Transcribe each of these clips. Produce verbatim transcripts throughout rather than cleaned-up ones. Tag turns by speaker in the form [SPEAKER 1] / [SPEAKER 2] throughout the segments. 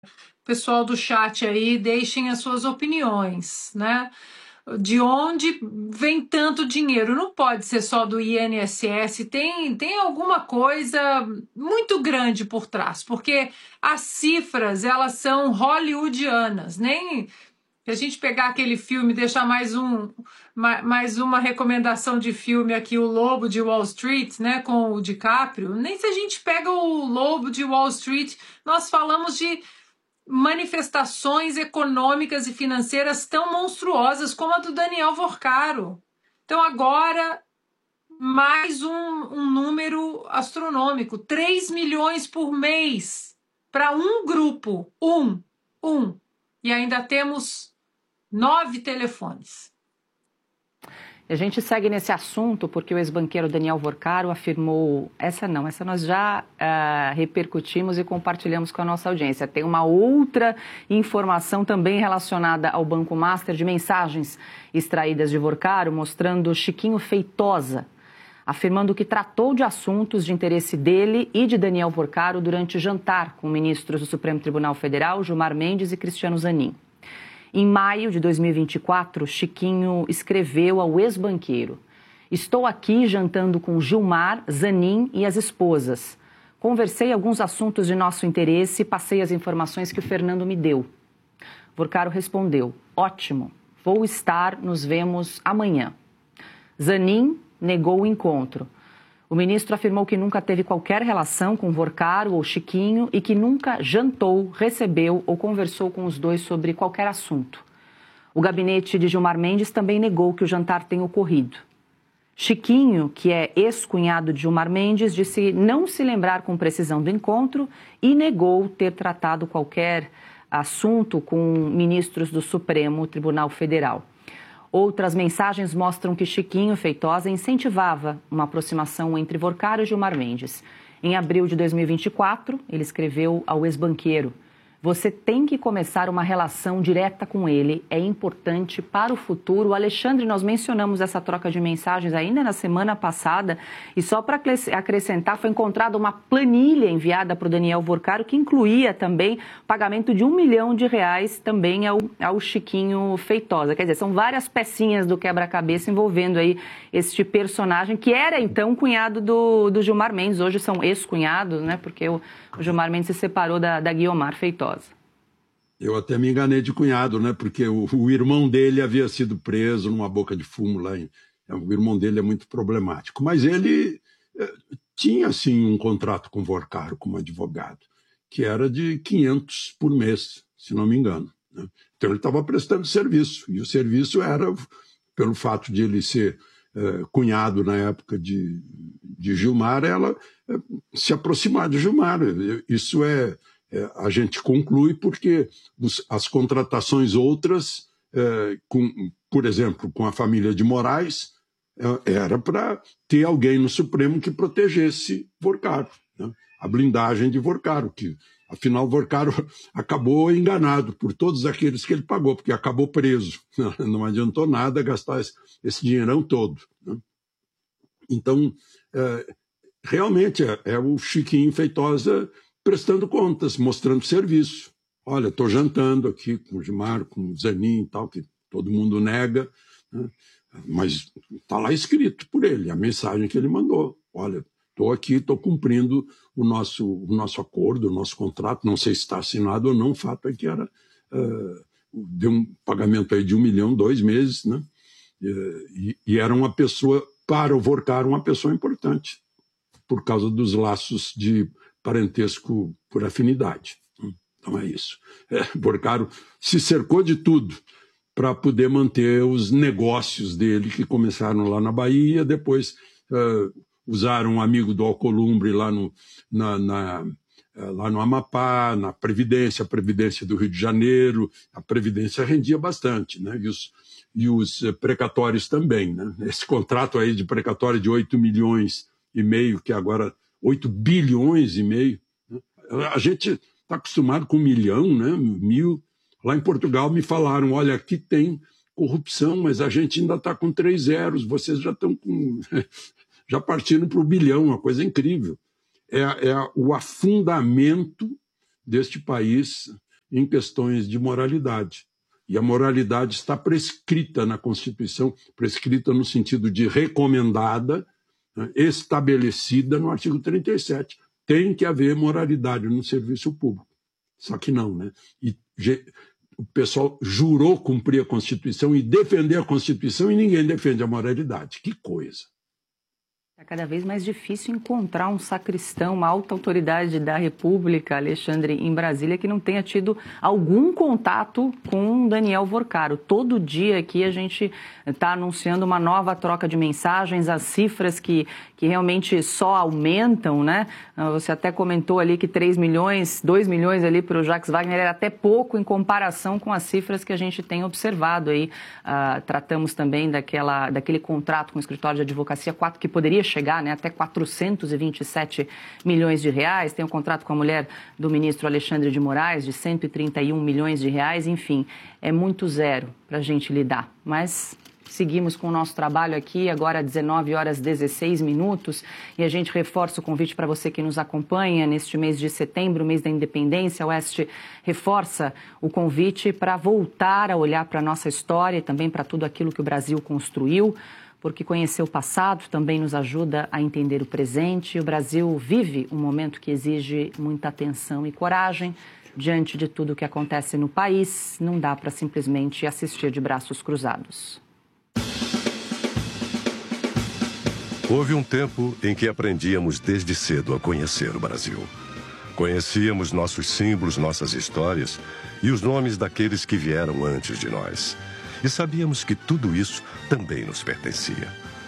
[SPEAKER 1] Pessoal do chat aí, deixem as suas opiniões, né? De onde vem tanto dinheiro? Não pode ser só do I N S S, tem, tem alguma coisa muito grande por trás, porque as cifras, elas são hollywoodianas, nem... Se a gente pegar aquele filme, deixar mais, um, mais uma recomendação de filme aqui, O Lobo de Wall Street, né, com o DiCaprio, nem se a gente pega o Lobo de Wall Street, nós falamos de manifestações econômicas e financeiras tão monstruosas como a do Daniel Vorcaro. Então agora, mais um, um número astronômico, três milhões por mês para um grupo, um, um. E ainda temos nove telefones.
[SPEAKER 2] A gente segue nesse assunto porque o ex-banqueiro Daniel Vorcaro afirmou, essa não, essa nós já uh, repercutimos e compartilhamos com a nossa audiência. Tem uma outra informação também relacionada ao Banco Master de mensagens extraídas de Vorcaro, mostrando Chiquinho Feitosa, afirmando que tratou de assuntos de interesse dele e de Daniel Vorcaro durante jantar com ministros do Supremo Tribunal Federal, Gilmar Mendes e Cristiano Zanin. Em maio de dois mil e vinte e quatro, Chiquinho escreveu ao ex-banqueiro: "Estou aqui jantando com Gilmar, Zanin e as esposas. Conversei alguns assuntos de nosso interesse e passei as informações que o Fernando me deu." Vorcaro respondeu: "Ótimo, vou estar, nos vemos amanhã." Zanin negou o encontro. O ministro afirmou que nunca teve qualquer relação com Vorcaro ou Chiquinho e que nunca jantou, recebeu ou conversou com os dois sobre qualquer assunto. O gabinete de Gilmar Mendes também negou que o jantar tenha ocorrido. Chiquinho, que é ex-cunhado de Gilmar Mendes, disse não se lembrar com precisão do encontro e negou ter tratado qualquer assunto com ministros do Supremo Tribunal Federal. Outras mensagens mostram que Chiquinho Feitosa incentivava uma aproximação entre Vorcaro e Gilmar Mendes. Em abril de dois mil e vinte e quatro, ele escreveu ao ex-banqueiro: "Você tem que começar uma relação direta com ele, é importante para o futuro." Alexandre, nós mencionamos essa troca de mensagens ainda na semana passada e só para acrescentar, foi encontrada uma planilha enviada para o Daniel Vorcaro que incluía também pagamento de um milhão de reais também ao, ao Chiquinho Feitosa. Quer dizer, são várias pecinhas do quebra-cabeça envolvendo aí este personagem que era então cunhado do, do Gilmar Mendes, hoje são ex-cunhados, né, porque o, o Gilmar Mendes se separou da, da Guiomar Feitosa.
[SPEAKER 3] Eu até me enganei de cunhado, né? Porque o, o irmão dele havia sido preso numa boca de fumo lá. Em, o irmão dele é muito problemático. Mas ele eh, tinha, sim, um contrato com o Vorcaro como advogado, que era de quinhentos por mês, se não me engano, né? Então ele estava prestando serviço. E o serviço era, pelo fato de ele ser eh, cunhado na época de, de Gilmar, ela eh, se aproximar de Gilmar. Isso é... É, a gente conclui porque os, as contratações outras, é, com, por exemplo, com a família de Moraes, é, era para ter alguém no Supremo que protegesse Vorcaro, né? A blindagem de Vorcaro, que afinal Vorcaro acabou enganado por todos aqueles que ele pagou, porque acabou preso. Não adiantou nada gastar esse, esse dinheirão todo, né? Então, é, realmente é, é o Chiquinho Feitosa prestando contas, mostrando serviço. Olha, estou jantando aqui com o Gilmar, com o Zanin e tal, que todo mundo nega, né? Mas está lá escrito por ele, a mensagem que ele mandou. Olha, estou aqui, estou cumprindo o nosso, o nosso acordo, o nosso contrato, não sei se está assinado ou não, o fato é que era, uh, deu um pagamento aí de um milhão, dois meses, né? E, e era uma pessoa, para o Vorcaro, uma pessoa importante, por causa dos laços de parentesco por afinidade. Então é isso. É, Vorcaro se cercou de tudo para poder manter os negócios dele, que começaram lá na Bahia, depois uh, usaram um amigo do Alcolumbre lá no, na, na, uh, lá no Amapá, na Previdência, a Previdência do Rio de Janeiro. A Previdência rendia bastante, né? E os, e os precatórios também, né? Esse contrato aí de precatório de oito milhões e meio, que agora oito bilhões e meio, né? A gente está acostumado com um milhão, né? Mil. Lá em Portugal me falaram, olha, aqui tem corrupção, mas a gente ainda está com três zeros, vocês já estão com... já partindo para o bilhão, uma coisa incrível. É, é o afundamento deste país em questões de moralidade. E a moralidade está prescrita na Constituição, prescrita no sentido de recomendada, né, estabelecida no artigo trinta e sete. Tem que haver moralidade no serviço público. Só que não, né? E o pessoal jurou cumprir a Constituição e defender a Constituição e ninguém defende a moralidade. Que coisa!
[SPEAKER 2] É cada vez mais difícil encontrar um sacristão, uma alta autoridade da República, Alexandre, em Brasília, que não tenha tido algum contato com Daniel Vorcaro. Todo dia aqui a gente está anunciando uma nova troca de mensagens, as cifras que, que realmente só aumentam, né? Você até comentou ali que três milhões, dois milhões ali para o Jacques Wagner era até pouco em comparação com as cifras que a gente tem observado aí. Uh, tratamos também daquela, daquele contrato com o escritório de advocacia, quatro, que poderia chegar, né, até quatrocentos e vinte e sete milhões de reais. Tem um contrato com a mulher do ministro Alexandre de Moraes de cento e trinta e um milhões de reais. Enfim, é muito zero para a gente lidar. Mas seguimos com o nosso trabalho aqui, agora dezenove horas e dezesseis minutos, e a gente reforça o convite para você que nos acompanha neste mês de setembro, mês da independência. A Oeste reforça o convite para voltar a olhar para a nossa história e também para tudo aquilo que o Brasil construiu, porque conhecer o passado também nos ajuda a entender o presente. O Brasil vive um momento que exige muita atenção e coragem. Diante de tudo o que acontece no país, não dá para simplesmente assistir de braços cruzados.
[SPEAKER 4] Houve um tempo em que aprendíamos desde cedo a conhecer o Brasil. Conhecíamos nossos símbolos, nossas histórias e os nomes daqueles que vieram antes de nós. E sabíamos que tudo isso também nos pertencia.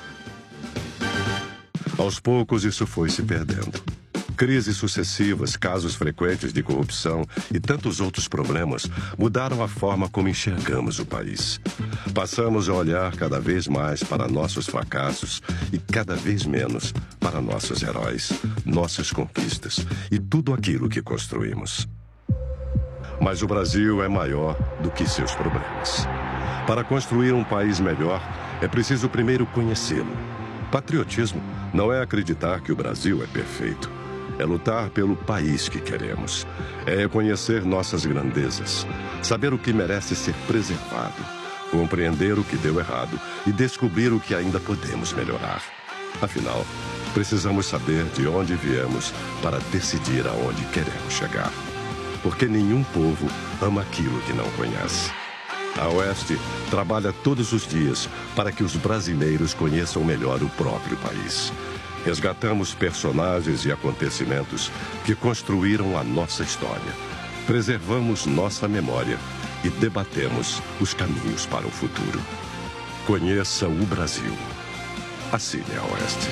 [SPEAKER 4] Aos poucos, isso foi se perdendo. Crises sucessivas, casos frequentes de corrupção e tantos outros problemas mudaram a forma como enxergamos o país. Passamos a olhar cada vez mais para nossos fracassos e cada vez menos para nossos heróis, nossas conquistas e tudo aquilo que construímos. Mas o Brasil é maior do que seus problemas. Para construir um país melhor, é preciso primeiro conhecê-lo. Patriotismo não é acreditar que o Brasil é perfeito. É lutar pelo país que queremos. É reconhecer nossas grandezas, saber o que merece ser preservado, compreender o que deu errado e descobrir o que ainda podemos melhorar. Afinal, precisamos saber de onde viemos para decidir aonde queremos chegar. Porque nenhum povo ama aquilo que não conhece. A Oeste trabalha todos os dias para que os brasileiros conheçam melhor o próprio país. Resgatamos personagens e acontecimentos que construíram a nossa história. Preservamos nossa memória e debatemos os caminhos para o futuro. Conheça o Brasil. Assine a Oeste.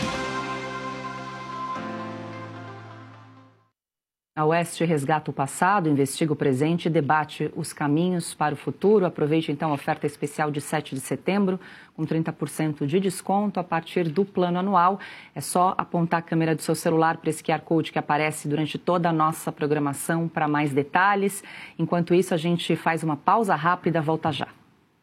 [SPEAKER 2] A Oeste resgata o passado, investiga o presente e debate os caminhos para o futuro. Aproveite então a oferta especial de sete de setembro, com trinta por cento de desconto a partir do plano anual. É só apontar a câmera do seu celular para esse Q R Code que aparece durante toda a nossa programação para mais detalhes. Enquanto isso, a gente faz uma pausa rápida, volta já.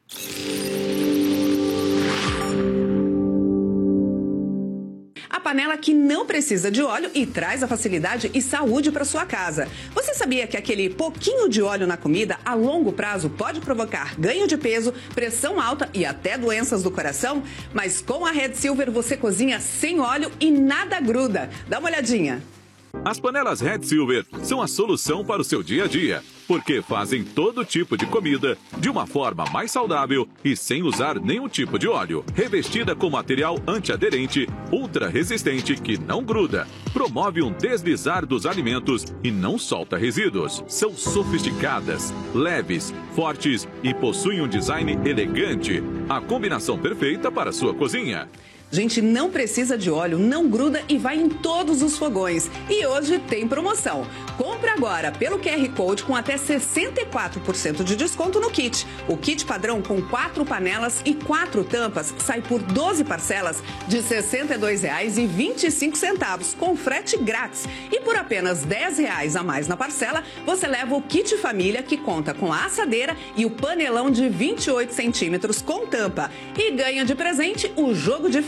[SPEAKER 5] A panela que não precisa de óleo e traz a facilidade e saúde para sua casa. Você sabia que aquele pouquinho de óleo na comida, a longo prazo, pode provocar ganho de peso, pressão alta e até doenças do coração? Mas com a Red Silver você cozinha sem óleo e nada gruda. Dá uma olhadinha.
[SPEAKER 6] As panelas Red Silver são a solução para o seu dia a dia, porque fazem todo tipo de comida de uma forma mais saudável e sem usar nenhum tipo de óleo. Revestida com material antiaderente, ultra resistente que não gruda, promove um deslizar dos alimentos e não solta resíduos. São sofisticadas, leves, fortes e possuem um design elegante. A combinação perfeita para a sua cozinha.
[SPEAKER 5] Gente, não precisa de óleo, não gruda e vai em todos os fogões. E hoje tem promoção. Compre agora pelo Q R Code com até sessenta e quatro por cento de desconto no kit. O kit padrão com quatro panelas e quatro tampas sai por doze parcelas de sessenta e dois reais e vinte e cinco centavos, com frete grátis. E por apenas dez reais a mais na parcela, você leva o kit família que conta com a assadeira e o panelão de vinte e oito centímetros com tampa. E ganha de presente o jogo de faca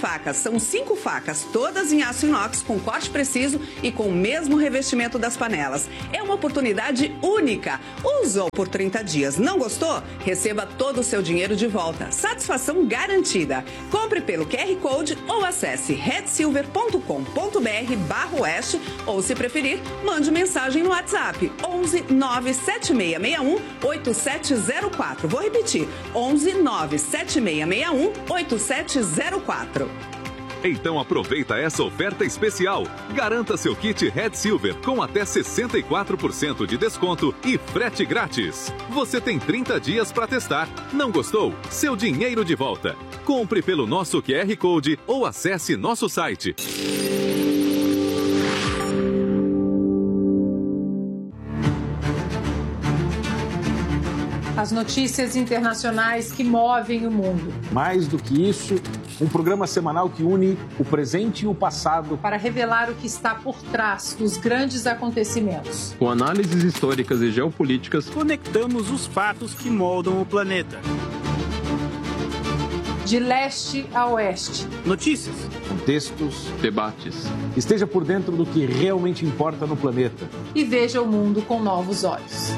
[SPEAKER 5] facas. São cinco facas, todas em aço inox, com corte preciso e com o mesmo revestimento das panelas. É uma oportunidade única. Usou por trinta dias, não gostou? Receba todo o seu dinheiro de volta. Satisfação garantida. Compre pelo Q R Code ou acesse red silver ponto com ponto b r barra oeste ou, se preferir, mande mensagem no WhatsApp onze nove sete seis seis um oito sete zero quatro. Vou repetir, onze nove sete seis seis um oito sete zero quatro.
[SPEAKER 6] Então aproveita essa oferta especial. Garanta seu kit Red Silver com até sessenta e quatro por cento de desconto e frete grátis. Você tem trinta dias para testar. Não gostou? Seu dinheiro de volta. Compre pelo nosso Q R Code ou acesse nosso site.
[SPEAKER 1] As notícias internacionais que movem o mundo.
[SPEAKER 7] Mais do que isso, um programa semanal que une o presente e o passado
[SPEAKER 1] para revelar o que está por trás dos grandes acontecimentos.
[SPEAKER 8] Com análises históricas e geopolíticas,
[SPEAKER 9] conectamos os fatos que moldam o planeta.
[SPEAKER 1] De leste a oeste.
[SPEAKER 9] Notícias,
[SPEAKER 7] contextos,
[SPEAKER 8] debates.
[SPEAKER 7] Esteja por dentro do que realmente importa no planeta.
[SPEAKER 1] E veja o mundo com novos olhos.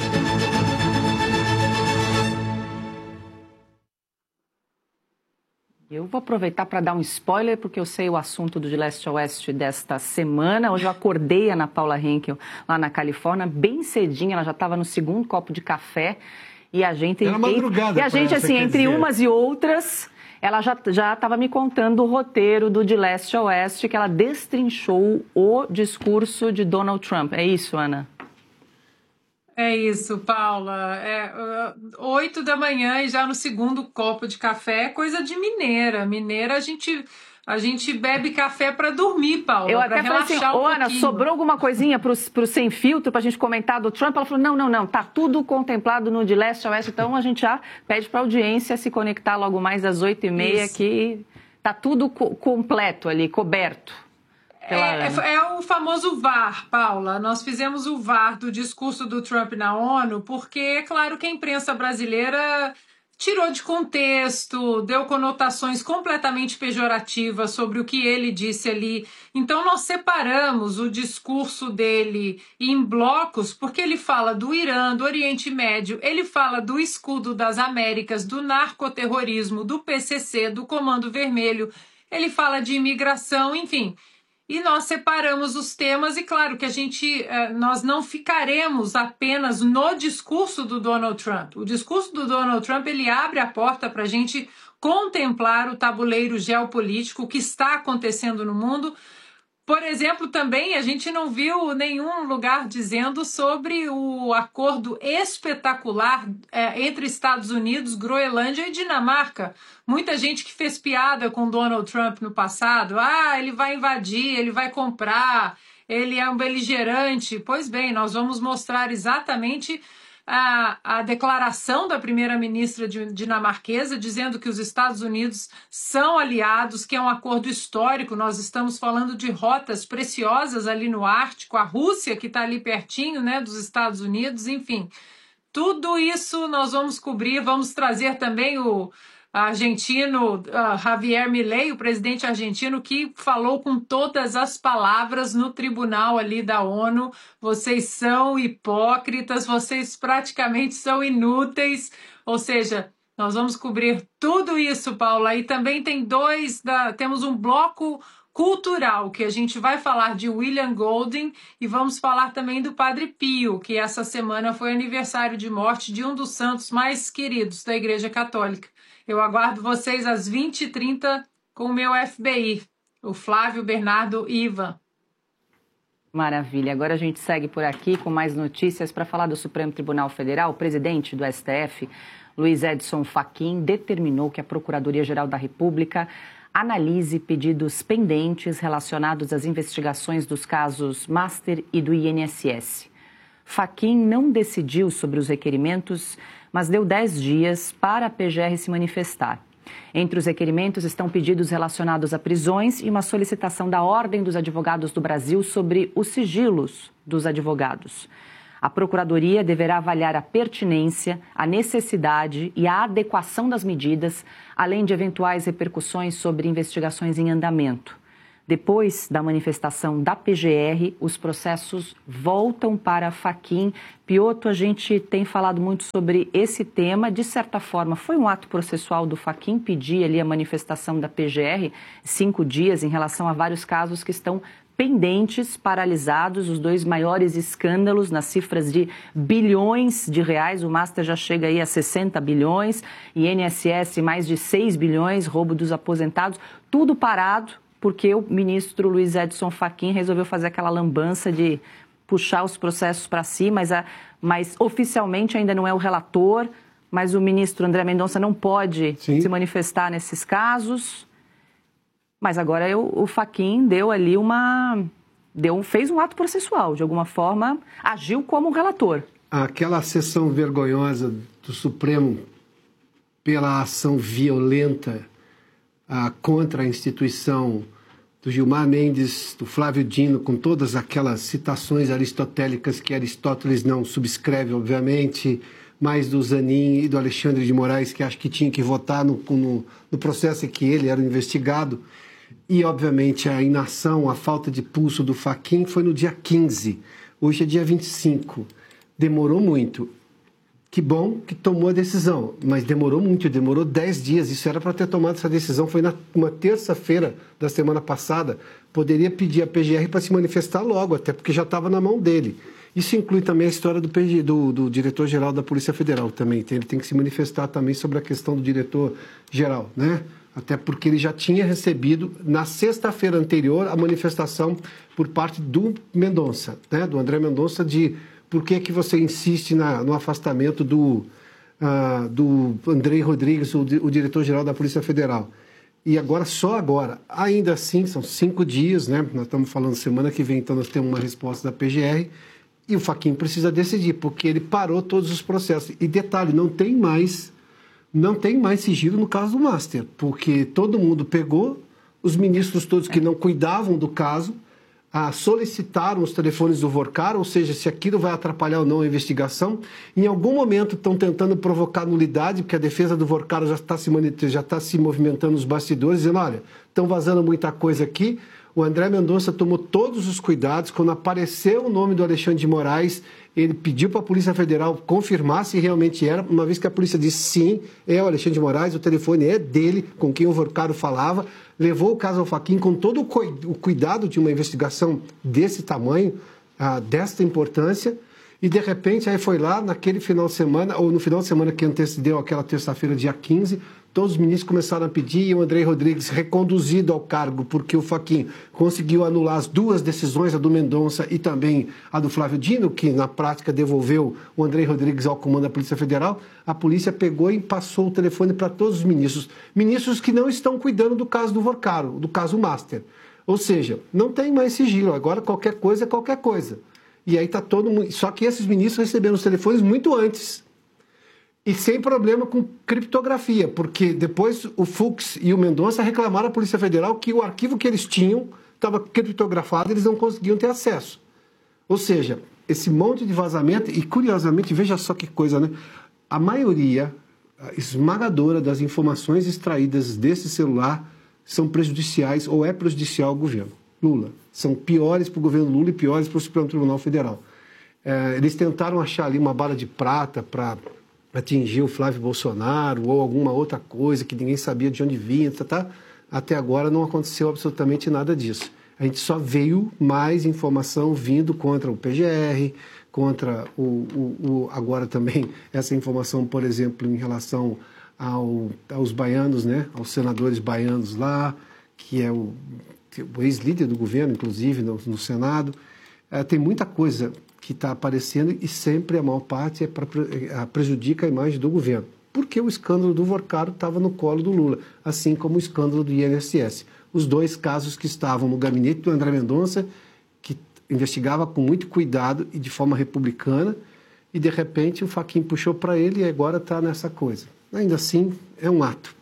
[SPEAKER 2] Eu vou aproveitar para dar um spoiler, porque eu sei o assunto do De Leste a Oeste desta semana. Hoje eu acordei a Ana Paula Henkel lá na Califórnia, bem cedinho, ela já estava no segundo copo de café. E a gente,
[SPEAKER 3] Era madrugada
[SPEAKER 2] e a gente
[SPEAKER 3] essa,
[SPEAKER 2] assim, entre
[SPEAKER 3] dizer.
[SPEAKER 2] umas e outras, ela já já estava me contando o roteiro do De Leste a Oeste, que ela destrinchou o discurso de Donald Trump. É isso, Ana?
[SPEAKER 1] É isso, Paula. É oito da manhã e já no segundo copo de café, é coisa de mineira. Mineira, a gente, a gente bebe café para dormir, Paula.
[SPEAKER 2] Eu até falei assim,
[SPEAKER 1] um
[SPEAKER 2] ô Ana, sobrou alguma coisinha para o Sem Filtro para a gente comentar do Trump? Ela falou, não, não, não, tá tudo contemplado no De Leste a Oeste, então a gente já pede para a audiência se conectar logo mais às oito e meia, que tá tudo co- completo ali, coberto.
[SPEAKER 1] É, é, é o famoso V A R, Paula. Nós fizemos o V A R do discurso do Trump na ONU, porque é claro que a imprensa brasileira tirou de contexto, deu conotações completamente pejorativas sobre o que ele disse ali. Então nós separamos o discurso dele em blocos, porque ele fala do Irã, do Oriente Médio, ele fala do escudo das Américas, do narcoterrorismo, do P C C, do Comando Vermelho, ele fala de imigração, enfim. E nós separamos os temas e claro que a gente, nós não ficaremos apenas no discurso do Donald Trump. O discurso do Donald Trump, ele abre a porta para a gente contemplar o tabuleiro geopolítico que está acontecendo no mundo. Por exemplo, também a gente não viu nenhum lugar dizendo sobre o acordo espetacular é, entre Estados Unidos, Groenlândia e Dinamarca. Muita gente que fez piada com Donald Trump no passado. Ah, ele vai invadir, ele vai comprar, ele é um beligerante. Pois bem, nós vamos mostrar exatamente a, a declaração da primeira-ministra dinamarquesa dizendo que os Estados Unidos são aliados, que é um acordo histórico. Nós estamos falando de rotas preciosas ali no Ártico, a Rússia que está ali pertinho, né, dos Estados Unidos, enfim. Tudo isso nós vamos cobrir, vamos trazer também o argentino uh, Javier Milei, o presidente argentino, que falou com todas as palavras no tribunal ali da ONU. Vocês são hipócritas, vocês praticamente são inúteis. Ou seja, nós vamos cobrir tudo isso, Paula. E também tem dois, da, temos um bloco cultural, que a gente vai falar de William Golding e vamos falar também do Padre Pio, que essa semana foi aniversário de morte de um dos santos mais queridos da Igreja Católica. Eu aguardo vocês às vinte e trinta com o meu F B I, o Flávio, Bernardo e Ivan.
[SPEAKER 2] Maravilha. Agora a gente segue por aqui com mais notícias para falar do Supremo Tribunal Federal. O presidente do S T F, Luiz Edson Fachin, determinou que a Procuradoria-Geral da República analise pedidos pendentes relacionados às investigações dos casos Master e do I N S S. Fachin não decidiu sobre os requerimentos, mas deu dez dias para a P G R se manifestar. Entre os requerimentos estão pedidos relacionados a prisões e uma solicitação da Ordem dos Advogados do Brasil sobre os sigilos dos advogados. A Procuradoria deverá avaliar a pertinência, a necessidade e a adequação das medidas, além de eventuais repercussões sobre investigações em andamento. Depois da manifestação da P G R, os processos voltam para a Fachin. Piotto, a gente tem falado muito sobre esse tema. De certa forma, foi um ato processual do Fachin pedir ali a manifestação da P G R, cinco dias, em relação a vários casos que estão pendentes, paralisados, os dois maiores escândalos nas cifras de bilhões de reais. O Master já chega aí a sessenta bilhões, I N S S mais de seis bilhões, roubo dos aposentados, tudo parado, porque o ministro Luiz Edson Fachin resolveu fazer aquela lambança de puxar os processos para si, mas, a, mas oficialmente ainda não é o relator, mas o ministro André Mendonça não pode Sim. se manifestar nesses casos. Mas agora eu, o Fachin deu ali uma... Deu, fez um ato processual, de alguma forma, agiu como relator.
[SPEAKER 10] Aquela sessão vergonhosa do Supremo pela ação violenta ah, contra a instituição do Gilmar Mendes, do Flávio Dino, com todas aquelas citações aristotélicas que Aristóteles não subscreve, obviamente, mais do Zanin e do Alexandre de Moraes, que acho que tinha que votar no, no, no processo em que ele era investigado. E, obviamente, a inação, a falta de pulso do Fachin foi no dia quinze. Hoje é dia vinte e cinco. Demorou muito. Que bom que tomou a decisão, mas demorou muito, demorou dez dias. Isso era para ter tomado essa decisão. Foi na uma terça-feira da semana passada. Poderia pedir a P G R para se manifestar logo, até porque já estava na mão dele. Isso inclui também a história do, P G, do, do diretor-geral da Polícia Federal também. Ele tem que se manifestar também sobre a questão do diretor-geral, né? Até porque ele já tinha recebido, na sexta-feira anterior, a manifestação por parte do Mendonça, né? Do André Mendonça, de por que, que você insiste na, no afastamento do, uh, do Andrei Rodrigues, o, o diretor-geral da Polícia Federal. E agora, só agora, ainda assim, são cinco dias, né? Nós estamos falando semana que vem, então nós temos uma resposta da P G R, e o Fachin precisa decidir, porque ele parou todos os processos. E detalhe, não tem mais... Não tem mais sigilo no caso do Master, porque todo mundo pegou, os ministros todos que não cuidavam do caso, ah, solicitaram os telefones do Vorcar, ou seja, se aquilo vai atrapalhar ou não a investigação. Em algum momento estão tentando provocar nulidade, porque a defesa do Vorcar já está se, já está se movimentando nos bastidores, dizendo, olha, estão vazando muita coisa aqui. O André Mendonça tomou todos os cuidados. Quando apareceu o nome do Alexandre de Moraes, ele pediu para a Polícia Federal confirmar se realmente era, uma vez que a polícia disse sim, é o Alexandre de Moraes, o telefone é dele, com quem o Vorcaro falava, levou o caso ao Fachin com todo o cuidado de uma investigação desse tamanho, ah, desta importância, e de repente aí foi lá naquele final de semana, ou no final de semana que antecedeu aquela terça-feira, dia quinze, todos os ministros começaram a pedir e o Andrei Rodrigues reconduzido ao cargo, porque o Fachin conseguiu anular as duas decisões, a do Mendonça e também a do Flávio Dino, que na prática devolveu o Andrei Rodrigues ao comando da Polícia Federal. A polícia pegou e passou o telefone para todos os ministros. Ministros que não estão cuidando do caso do Vorcaro, do caso Master. Ou seja, não tem mais sigilo, agora qualquer coisa é qualquer coisa. E aí está todo mundo... Só que esses ministros receberam os telefones muito antes. E sem problema com criptografia, porque depois o Fux e o Mendonça reclamaram à Polícia Federal que o arquivo que eles tinham estava criptografado e eles não conseguiam ter acesso. Ou seja, esse monte de vazamento, e curiosamente, veja só que coisa, né? A maioria esmagadora das informações extraídas desse celular são prejudiciais ou é prejudicial ao governo Lula. São piores para o governo Lula e piores para o Supremo Tribunal Federal. É, eles tentaram achar ali uma bala de prata para atingir o Flávio Bolsonaro ou alguma outra coisa que ninguém sabia de onde vinha, tá, tá? Até agora não aconteceu absolutamente nada disso. A gente só veio mais informação vindo contra o P G R, contra o, o, o agora também essa informação, por exemplo, em relação ao, aos baianos, né? Aos senadores baianos lá, que é o, o ex-líder do governo, inclusive, no, no Senado. É, tem muita coisa que está aparecendo e sempre a maior parte é para prejudica a imagem do governo. Porque o escândalo do Vorcaro estava no colo do Lula, assim como o escândalo do I N S S. Os dois casos que estavam no gabinete do André Mendonça, que investigava com muito cuidado e de forma republicana, e de repente o Fachin puxou para ele e agora está nessa coisa. Ainda assim, é um ato.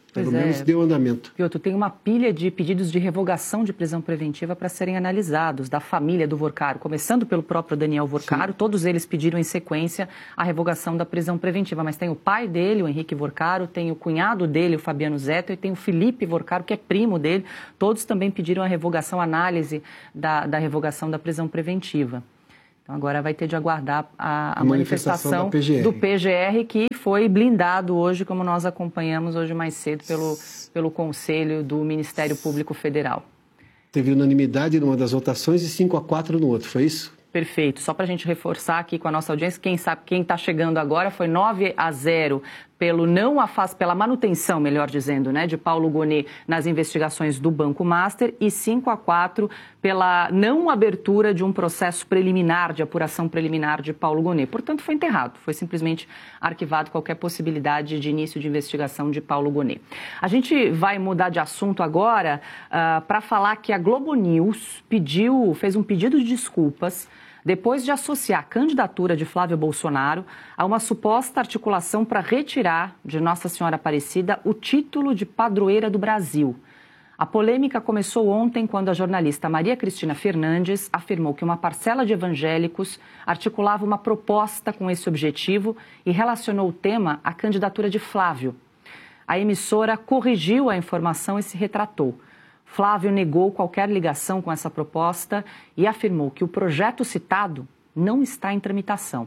[SPEAKER 10] Pelo
[SPEAKER 2] Pois é.
[SPEAKER 10] menos deu andamento.
[SPEAKER 2] Piotr, tem uma pilha de pedidos de revogação de prisão preventiva para serem analisados, da família do Vorcaro, começando pelo próprio Daniel Vorcaro. Sim. Todos eles pediram em sequência a revogação da prisão preventiva, mas tem o pai dele, o Henrique Vorcaro, tem o cunhado dele, o Fabiano Zettel, e tem o Felipe Vorcaro, que é primo dele. Todos também pediram a revogação, a análise da, da revogação da prisão preventiva. Então agora vai ter de aguardar a, a, a manifestação, manifestação P G R. Do P G R, que foi blindado hoje, como nós acompanhamos hoje mais cedo pelo, pelo Conselho do Ministério Público Federal.
[SPEAKER 10] Teve unanimidade numa das votações e cinco a quatro no outro, foi isso?
[SPEAKER 2] Perfeito. Só para a gente reforçar aqui com a nossa audiência, quem sabe, quem está chegando agora, foi nove a zero pelo não afas, pela manutenção, melhor dizendo, né, de Paulo Gonet nas investigações do Banco Master e cinco a quatro pela não abertura de um processo preliminar, de apuração preliminar de Paulo Gonet. Portanto, foi enterrado, foi simplesmente arquivado qualquer possibilidade de início de investigação de Paulo Gonet. A gente vai mudar de assunto agora uh, para falar que a Globo News pediu, fez um pedido de desculpas depois de associar a candidatura de Flávio Bolsonaro a uma suposta articulação para retirar de Nossa Senhora Aparecida o título de padroeira do Brasil. A polêmica começou ontem quando a jornalista Maria Cristina Fernandes afirmou que uma parcela de evangélicos articulava uma proposta com esse objetivo e relacionou o tema à candidatura de Flávio. A emissora corrigiu a informação e se retratou. Flávio negou qualquer ligação com essa proposta e afirmou que o projeto citado não está em tramitação.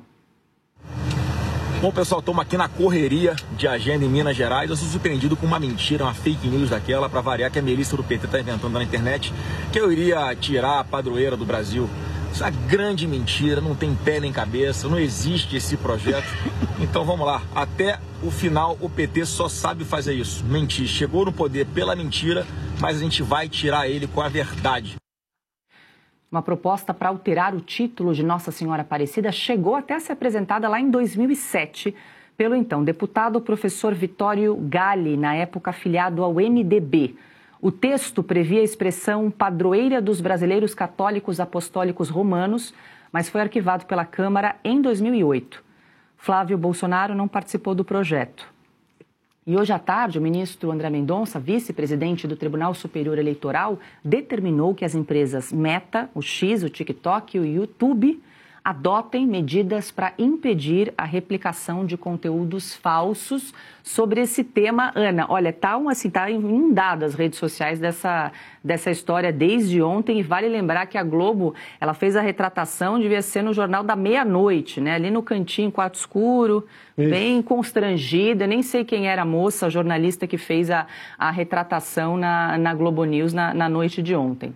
[SPEAKER 11] Bom, pessoal, estamos aqui na correria de agenda em Minas Gerais. Eu sou surpreendido com uma mentira, uma fake news daquela, para variar, que a Melissa do P T está inventando na internet, que eu iria tirar a padroeira do Brasil. Isso é uma grande mentira, não tem pé nem cabeça, não existe esse projeto. Então vamos lá, até o final o P T só sabe fazer isso, mentir. Chegou no poder pela mentira, mas a gente vai tirar ele com a verdade.
[SPEAKER 2] Uma proposta para alterar o título de Nossa Senhora Aparecida chegou até a ser apresentada lá em dois mil e sete pelo então deputado professor Vitório Galli, na época afiliado ao M D B. O texto previa a expressão padroeira dos brasileiros católicos apostólicos romanos, mas foi arquivado pela Câmara em dois mil e oito. Flávio Bolsonaro não participou do projeto. E hoje à tarde, o ministro André Mendonça, vice-presidente do Tribunal Superior Eleitoral, determinou que as empresas Meta, o X, o TikTok e o YouTube adotem medidas para impedir a replicação de conteúdos falsos sobre esse tema. Ana, olha, tá, um, assim, tá inundado as redes sociais dessa, dessa história desde ontem, e vale lembrar que a Globo, ela fez a retratação, devia ser no Jornal da Meia-Noite, né, ali no cantinho, quarto escuro, Isso. bem constrangida. Eu nem sei quem era a moça, a jornalista que fez a, a retratação na, na Globo News na, na noite de ontem.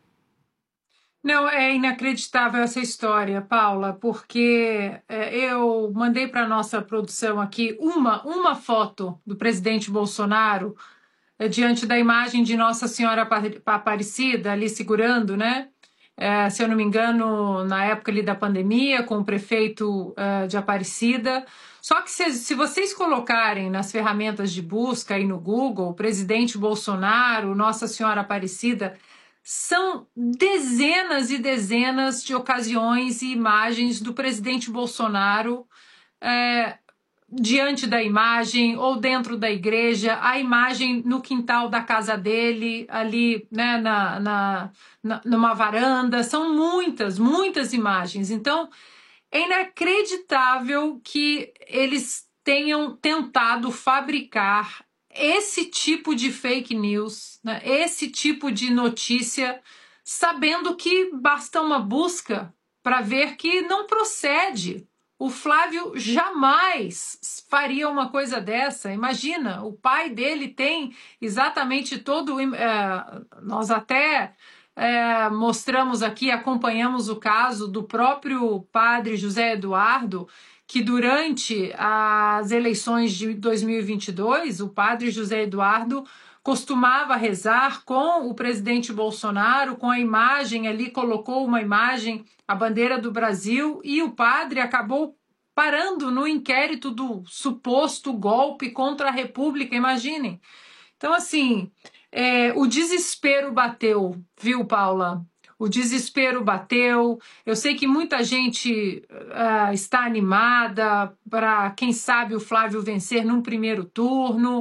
[SPEAKER 1] Não, é inacreditável essa história, Paula, porque é, eu mandei para a nossa produção aqui uma, uma foto do presidente Bolsonaro é, diante da imagem de Nossa Senhora Aparecida, ali segurando, né? É, se eu não me engano, na época ali da pandemia, com o prefeito é, de Aparecida. Só que se, se vocês colocarem nas ferramentas de busca aí no Google, presidente Bolsonaro, Nossa Senhora Aparecida, são dezenas e dezenas de ocasiões e imagens do presidente Bolsonaro é, diante da imagem ou dentro da igreja, a imagem no quintal da casa dele, ali, né, na, na, na, numa varanda. São muitas, muitas imagens. Então, é inacreditável que eles tenham tentado fabricar esse tipo de fake news, né? Esse tipo de notícia, sabendo que basta uma busca para ver que não procede. O Flávio jamais faria uma coisa dessa. Imagina, o pai dele tem exatamente todo... É, nós até é, mostramos aqui, acompanhamos o caso do próprio padre José Eduardo, que durante as eleições de dois mil e vinte e dois, o padre José Eduardo costumava rezar com o presidente Bolsonaro, com a imagem ali, colocou uma imagem, a bandeira do Brasil, e o padre acabou parando no inquérito do suposto golpe contra a República, imaginem. Então, assim, é, o desespero bateu, viu, Paula? O desespero bateu. Eu sei que muita gente uh, está animada para, quem sabe, o Flávio vencer num primeiro turno.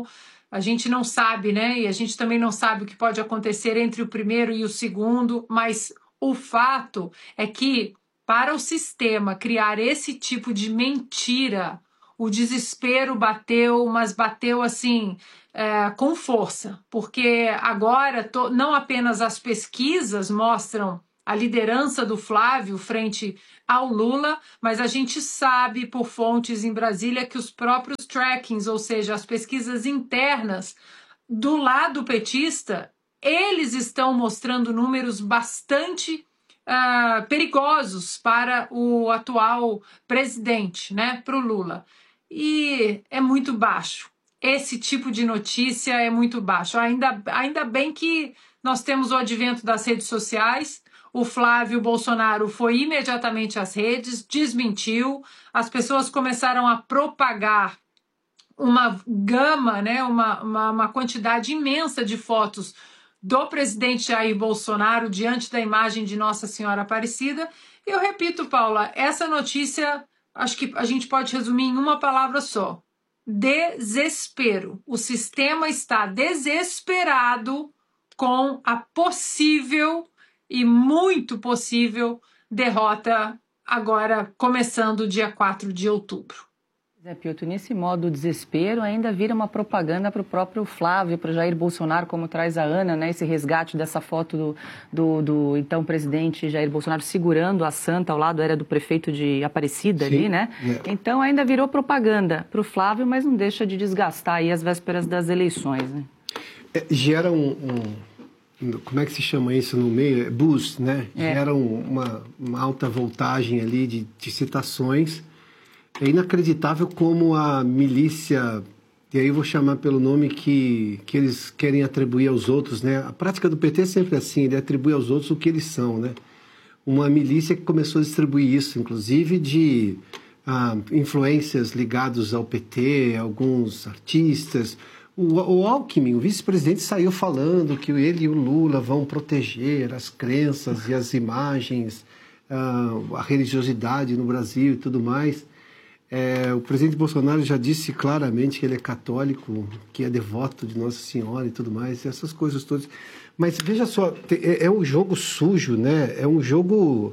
[SPEAKER 1] a gente não sabe, né? E a gente também não sabe o que pode acontecer entre o primeiro e o segundo, mas o fato é que para o sistema criar esse tipo de mentira, o desespero bateu, mas bateu assim, é, com força, porque agora to, não apenas as pesquisas mostram a liderança do Flávio frente ao Lula, mas a gente sabe por fontes em Brasília que os próprios trackings, ou seja, as pesquisas internas do lado petista, eles estão mostrando números bastante uh, perigosos para o atual presidente, né, para o Lula. E é muito baixo. Esse tipo de notícia é muito baixo. Ainda, ainda bem que nós temos o advento das redes sociais. O Flávio Bolsonaro foi imediatamente às redes, desmentiu, as pessoas começaram a propagar uma gama, né, uma, uma, uma quantidade imensa de fotos do presidente Jair Bolsonaro diante da imagem de Nossa Senhora Aparecida. E eu repito, Paula, essa notícia, acho que a gente pode resumir em uma palavra só: desespero. O sistema está desesperado com a possível e muito possível derrota agora começando dia quatro de outubro.
[SPEAKER 2] Zé Piotr, nesse modo desespero ainda vira uma propaganda para o próprio Flávio, para o Jair Bolsonaro, como traz a Ana, né, esse resgate dessa foto do, do, do então presidente Jair Bolsonaro segurando a santa ao lado, era do prefeito de Aparecida. Sim, ali, né? É. Então ainda virou propaganda para o Flávio, mas não deixa de desgastar aí as vésperas das eleições, né?
[SPEAKER 10] É, gera um... um... Como é que se chama isso no meio? Boost, né? É. Gera uma, uma alta voltagem ali de, de citações. É inacreditável como a milícia, e aí eu vou chamar pelo nome que, que eles querem atribuir aos outros, né? A prática do P T é sempre assim, ele atribui aos outros o que eles são, né? Uma milícia que começou a distribuir isso, inclusive de ah, influências ligados ao P T, alguns artistas. O, o Alckmin, o vice-presidente, saiu falando que ele e o Lula vão proteger as crenças e as imagens, uh, a religiosidade no Brasil e tudo mais. É, o presidente Bolsonaro já disse claramente que ele é católico, que é devoto de Nossa Senhora e tudo mais, essas coisas todas. Mas veja só, é, é um jogo sujo, né? É um jogo...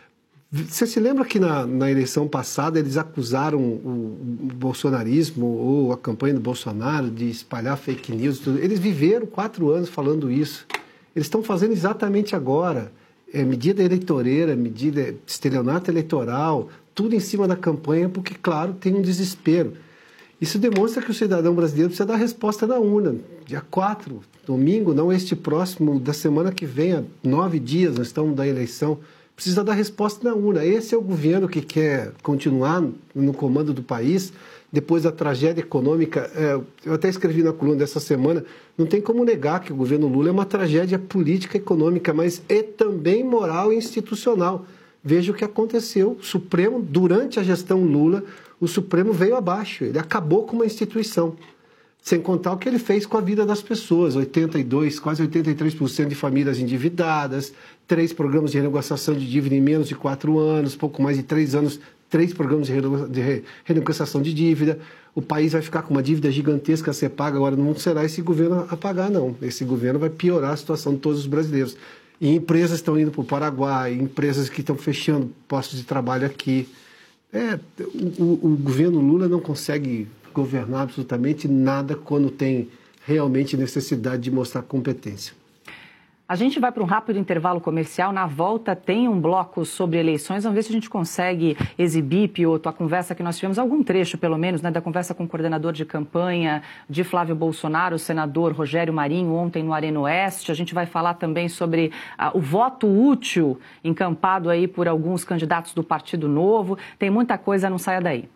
[SPEAKER 10] Você se lembra que na, na eleição passada eles acusaram o, o bolsonarismo ou a campanha do Bolsonaro de espalhar fake news? Tudo. Eles viveram quatro anos falando isso. Eles estão fazendo exatamente agora. É, medida eleitoreira, medida estelionato eleitoral, tudo em cima da campanha, porque, claro, tem um desespero. Isso demonstra que o cidadão brasileiro precisa dar resposta na urna. Dia quatro, domingo, não este próximo, da semana que vem, há nove dias, nós estamos da eleição. Precisa dar resposta na urna. Esse é o governo que quer continuar no comando do país, depois da tragédia econômica. É, eu até escrevi na coluna dessa semana, não tem como negar que o governo Lula é uma tragédia política e econômica, mas é também moral e institucional. Veja o que aconteceu. O Supremo, durante a gestão Lula, o Supremo veio abaixo. Ele acabou com uma instituição. Sem contar o que ele fez com a vida das pessoas. oitenta e dois, quase oitenta e três por cento de famílias endividadas, três programas de renegociação de dívida em menos de quatro anos, pouco mais de três anos, três programas de renegociação de dívida. O país vai ficar com uma dívida gigantesca a ser paga. Agora não será esse governo a pagar, não. Esse governo vai piorar a situação de todos os brasileiros. E empresas estão indo para o Paraguai, empresas que estão fechando postos de trabalho aqui. É, o, o governo Lula não consegue governar absolutamente nada quando tem realmente necessidade de mostrar competência.
[SPEAKER 2] A gente vai para um rápido intervalo comercial. Na volta tem um bloco sobre eleições. Vamos ver se a gente consegue exibir, Piotr, a conversa que nós tivemos, algum trecho, pelo menos, né, da conversa com o coordenador de campanha de Flávio Bolsonaro, o senador Rogério Marinho, ontem no Arena Oeste. A gente vai falar também sobre uh, o voto útil encampado aí por alguns candidatos do Partido Novo. Tem muita coisa, não saia daí.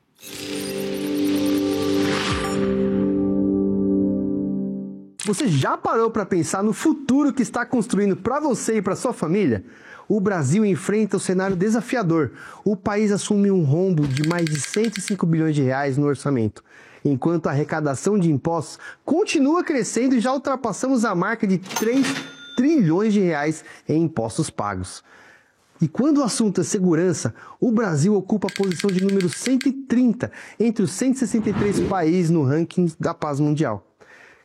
[SPEAKER 12] Você já parou para pensar no futuro que está construindo para você e para sua família? O Brasil enfrenta um cenário desafiador. O país assume um rombo de mais de cento e cinco bilhões de reais no orçamento, enquanto a arrecadação de impostos continua crescendo e já ultrapassamos a marca de três trilhões de reais em impostos pagos. E quando o assunto é segurança, o Brasil ocupa a posição de número cento e trinta entre os cento e sessenta e três países no ranking da paz mundial.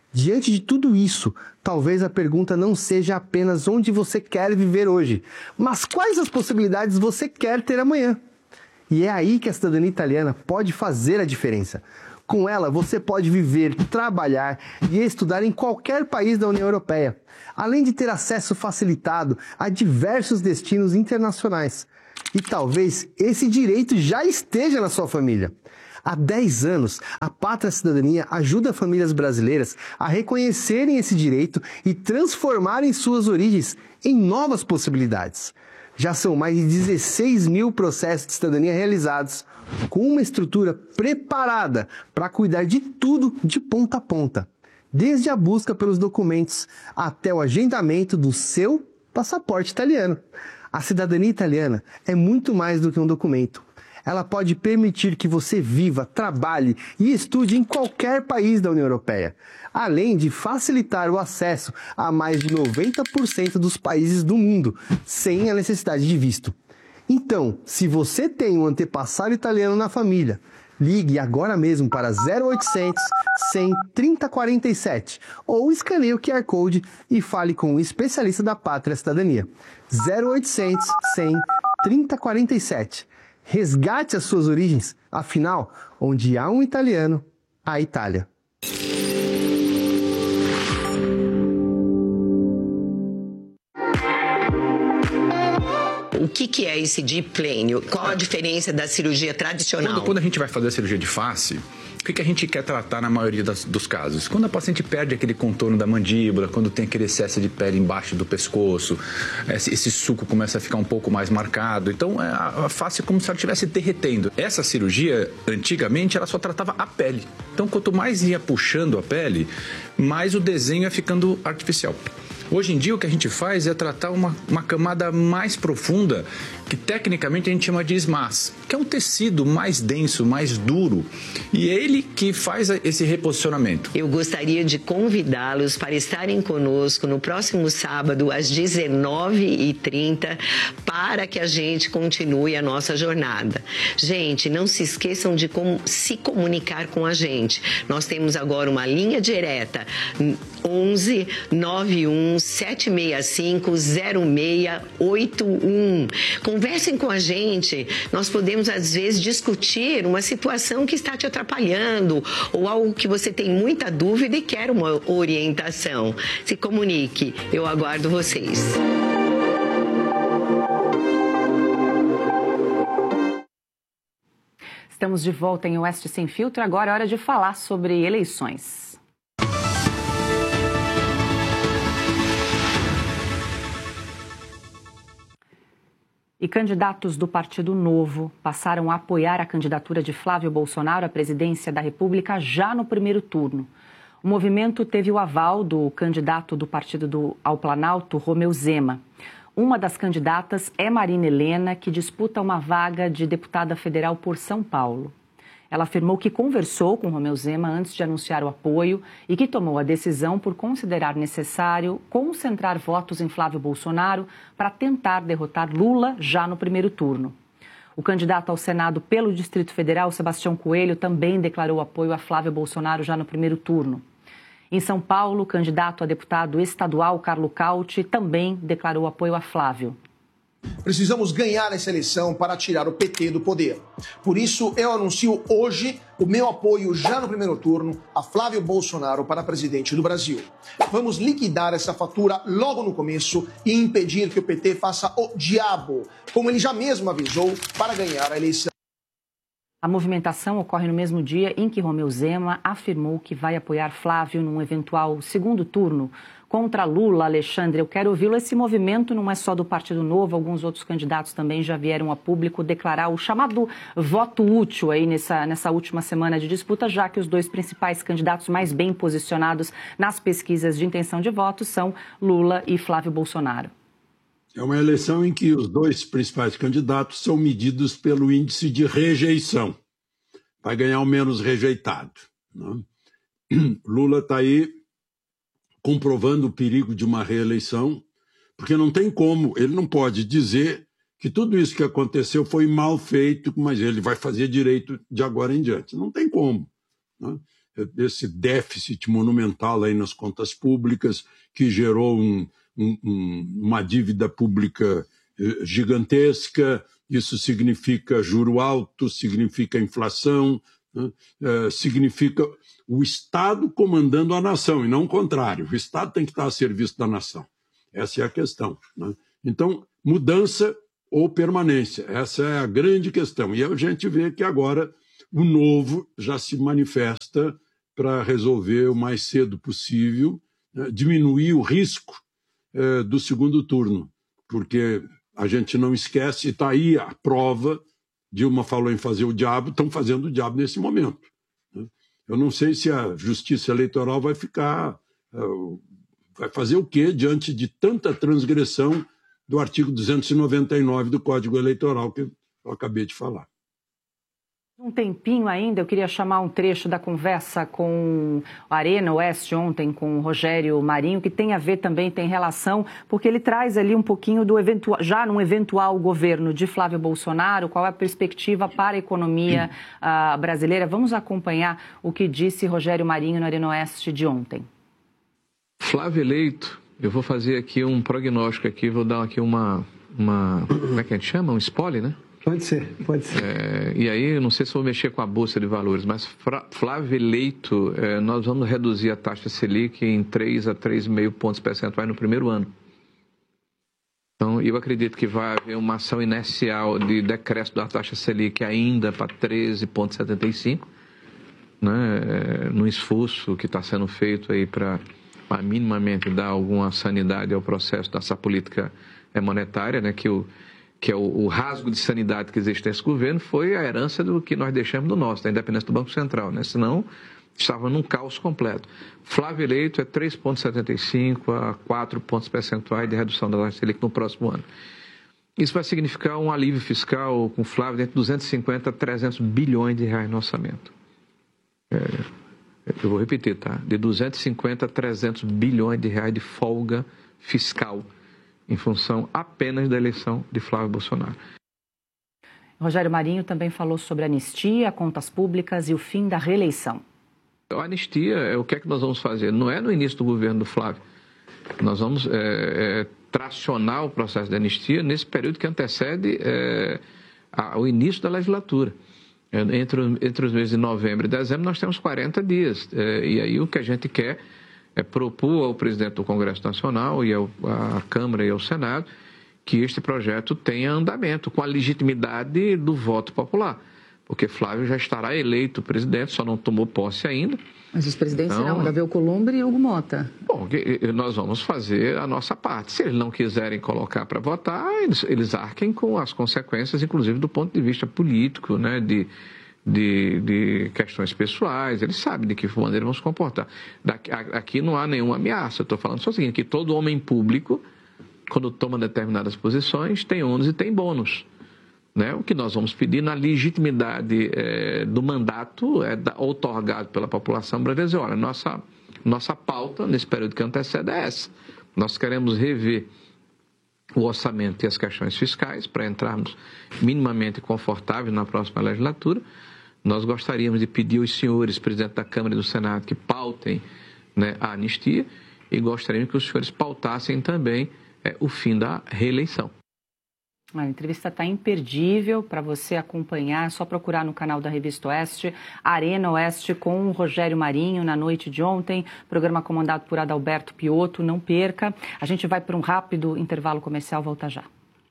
[SPEAKER 12] Diante de tudo isso, talvez a pergunta não seja apenas onde você quer viver hoje, mas quais as possibilidades você quer ter amanhã. E é aí que a cidadania italiana pode fazer a diferença. Com ela, você pode viver, trabalhar e estudar em qualquer país da União Europeia, além de ter acesso facilitado a diversos destinos internacionais. E talvez esse direito já esteja na sua família. Há dez anos, a Pátria Cidadania ajuda famílias brasileiras a reconhecerem esse direito e transformarem suas origens em novas possibilidades. Já são mais de dezesseis mil processos de cidadania realizados, com uma estrutura preparada para cuidar de tudo de ponta a ponta, desde a busca pelos documentos até o agendamento do seu passaporte italiano. A cidadania italiana é muito mais do que um documento. Ela pode permitir que você viva, trabalhe e estude em qualquer país da União Europeia, além de facilitar o acesso a mais de noventa por cento dos países do mundo, sem a necessidade de visto. Então, se você tem um antepassado italiano na família, ligue agora mesmo para zero oitocentos, cem, trinta quarenta e sete ou escaneie o Q R Code e fale com um especialista da Pátria Cidadania. zero oitocentos, cem, trinta quarenta e sete. Resgate as suas origens, afinal, onde há um italiano, há Itália.
[SPEAKER 13] O que, que é esse diplênio? Qual a diferença da cirurgia tradicional?
[SPEAKER 8] Quando, quando a gente vai fazer a cirurgia de face, o que, que a gente quer tratar na maioria das, dos casos? Quando a paciente perde aquele contorno da mandíbula, quando tem aquele excesso de pele embaixo do pescoço, esse, esse suco começa a ficar um pouco mais marcado. Então, a, a face é como se ela estivesse derretendo. Essa cirurgia, antigamente, ela só tratava a pele. Então, quanto mais ia puxando a pele, mais o desenho ia ficando artificial. Hoje em dia, o que a gente faz é tratar uma, uma camada mais profunda, que tecnicamente a gente chama de S M A S, que é um tecido mais denso, mais duro, e é ele que faz esse reposicionamento.
[SPEAKER 13] Eu gostaria de convidá-los para estarem conosco no próximo sábado, às dezenove e trinta, para que a gente continue a nossa jornada. Gente, não se esqueçam de como se comunicar com a gente. Nós temos agora uma linha direta, onze, nove um, sete seis cinco, zero seis oito um. Conversem com a gente. Nós podemos, às vezes, discutir uma situação que está te atrapalhando ou algo que você tem muita dúvida e quer uma orientação. Se comunique. Eu aguardo vocês.
[SPEAKER 2] Estamos de volta em Oeste Sem Filtro. Agora é hora de falar sobre eleições. E candidatos do Partido Novo passaram a apoiar a candidatura de Flávio Bolsonaro à presidência da República já no primeiro turno. O movimento teve o aval do candidato do Partido do, ao Planalto, Romeu Zema. Uma das candidatas é Marina Helena, que disputa uma vaga de deputada federal por São Paulo. Ela afirmou que conversou com Romeu Zema antes de anunciar o apoio e que tomou a decisão por considerar necessário concentrar votos em Flávio Bolsonaro para tentar derrotar Lula já no primeiro turno. O candidato ao Senado pelo Distrito Federal, Sebastião Coelho, também declarou apoio a Flávio Bolsonaro já no primeiro turno. Em São Paulo, o candidato a deputado estadual, Carlos Cauti, também declarou apoio a Flávio.
[SPEAKER 14] Precisamos ganhar essa eleição para tirar o P T do poder. Por isso, eu anuncio hoje o meu apoio já no primeiro turno a Flávio Bolsonaro para presidente do Brasil. Vamos liquidar essa fatura logo no começo e impedir que o P T faça o diabo, como ele já mesmo avisou, para ganhar a eleição.
[SPEAKER 2] A movimentação ocorre no mesmo dia em que Romeu Zema afirmou que vai apoiar Flávio num eventual segundo turno contra Lula. Alexandre, eu quero ouvi-lo. Esse movimento não é só do Partido Novo, alguns outros candidatos também já vieram a público declarar o chamado voto útil aí nessa, nessa última semana de disputa, já que os dois principais candidatos mais bem posicionados nas pesquisas de intenção de voto são Lula e Flávio Bolsonaro.
[SPEAKER 3] É uma eleição em que os dois principais candidatos são medidos pelo índice de rejeição. Vai ganhar o menos rejeitado, né? Lula está aí comprovando o perigo de uma reeleição, porque não tem como, ele não pode dizer que tudo isso que aconteceu foi mal feito, mas ele vai fazer direito de agora em diante. Não tem como, né? desse déficit monumental aí nas contas públicas, que gerou um, um, uma dívida pública gigantesca. Isso significa juro alto, significa inflação, né? é, significa o Estado comandando a nação, e não o contrário. O Estado tem que estar a serviço da nação. Essa é a questão, né? Então, mudança ou permanência, essa é a grande questão. E a gente vê que agora o novo já se manifesta para resolver o mais cedo possível, né? Diminuir o risco é, do segundo turno, porque a gente não esquece, e está aí a prova. Dilma falou em fazer o diabo, estão fazendo o diabo nesse momento, né? Eu não sei se a justiça eleitoral vai ficar, vai fazer o quê diante de tanta transgressão do artigo duzentos e noventa e nove do Código Eleitoral que eu acabei de falar.
[SPEAKER 2] Um tempinho ainda, eu queria chamar um trecho da conversa com a Arena Oeste ontem, com o Rogério Marinho, que tem a ver também, tem relação, porque ele traz ali um pouquinho do eventual, já num eventual governo de Flávio Bolsonaro, qual é a perspectiva para a economia uh, brasileira. Vamos acompanhar o que disse Rogério Marinho na Arena Oeste de ontem.
[SPEAKER 15] Flávio eleito, eu vou fazer aqui um prognóstico aqui, vou dar aqui uma, uma como é que a gente chama? Um spoiler, né?
[SPEAKER 12] Pode ser, pode ser.
[SPEAKER 15] É, e aí, eu não sei se vou mexer com a Bolsa de Valores, mas Flávio eleito, é, nós vamos reduzir a taxa Selic em três a três vírgula cinco pontos percentuais no primeiro ano. Então, eu acredito que vai haver uma ação inercial de decréscimo da taxa Selic ainda para treze vírgula setenta e cinco, né, é, no esforço que está sendo feito aí para minimamente dar alguma sanidade ao processo dessa política monetária, né, que o que é o, o rasgo de sanidade que existe nesse governo, foi a herança do que nós deixamos do nosso, da independência do Banco Central, né? Senão, estava num caos completo. Flávio eleito é três vírgula setenta e cinco a quatro pontos percentuais de redução da taxa Selic no próximo ano. Isso vai significar um alívio fiscal com Flávio entre duzentos e cinquenta a trezentos bilhões de reais no orçamento. É, eu vou repetir, tá? De duzentos e cinquenta a trezentos bilhões de reais de folga fiscal, em função apenas da eleição de Flávio Bolsonaro.
[SPEAKER 2] Rogério Marinho também falou sobre anistia, contas públicas e o fim da reeleição.
[SPEAKER 15] A anistia, é o que é que nós vamos fazer? Não é no início do governo do Flávio. Nós vamos é, é, tracionar o processo de anistia nesse período que antecede é, a, o início da legislatura. É, entre, entre os meses de novembro e dezembro nós temos quarenta dias. É, e aí o que a gente quer é propor ao presidente do Congresso Nacional e ao, à Câmara e ao Senado que este projeto tenha andamento com a legitimidade do voto popular, porque Flávio já estará eleito presidente, só não tomou posse ainda.
[SPEAKER 16] Mas os presidentes
[SPEAKER 15] então,
[SPEAKER 16] serão Davi Alcolumbre e Hugo Mota.
[SPEAKER 15] Bom, nós vamos fazer a nossa parte. Se eles não quiserem colocar para votar, eles, eles arquem com as consequências, inclusive do ponto de vista político, né, de De, de questões pessoais, eles sabem de que maneira vão se comportar. Daqui, aqui não há nenhuma ameaça, eu estou falando só o seguinte, que todo homem público, quando toma determinadas posições, tem ônus e tem bônus. Né? O que nós vamos pedir na legitimidade é, do mandato é da, outorgado pela população brasileira. Olha, nossa, nossa pauta nesse período que antecede é essa. Nós queremos rever o orçamento e as questões fiscais para entrarmos minimamente confortáveis na próxima legislatura. Nós gostaríamos de pedir aos senhores, presidente da Câmara e do Senado, que pautem, né, a anistia, e gostaríamos que os senhores pautassem também é, o fim da reeleição.
[SPEAKER 2] A entrevista está imperdível para você acompanhar, é só procurar no canal da Revista Oeste, Arena Oeste com o Rogério Marinho na noite de ontem, programa comandado por Adalberto Piotto, não perca. A gente vai para um rápido intervalo comercial, volta já.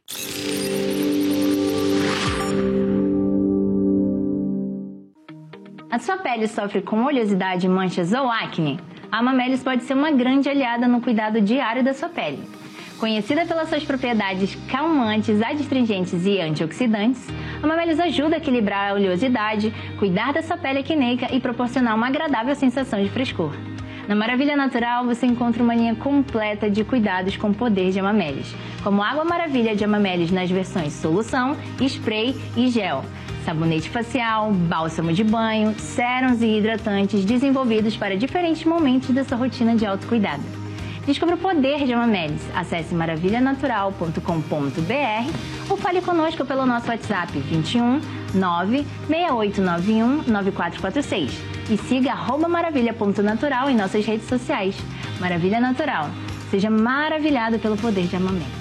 [SPEAKER 17] A sua pele sofre com oleosidade, manchas ou acne? A Amamelis pode ser uma grande aliada no cuidado diário da sua pele. Conhecida pelas suas propriedades calmantes, adstringentes e antioxidantes, a Amamelis ajuda a equilibrar a oleosidade, cuidar da sua pele acneica e proporcionar uma agradável sensação de frescor. Na Maravilha Natural você encontra uma linha completa de cuidados com poder de Amamelis, como Água Maravilha de Amamelis nas versões solução, spray e gel, sabonete facial, bálsamo de banho, sérums e hidratantes desenvolvidos para diferentes momentos da sua rotina de autocuidado. Descubra o poder de Amamelis. Acesse maravilha natural ponto com ponto b r ou fale conosco pelo nosso WhatsApp vinte e um, nove, seis oito nove um, nove quatro quatro seis e siga arroba maravilha ponto natural em nossas redes sociais. Maravilha Natural. Seja maravilhado pelo poder de Amamelis.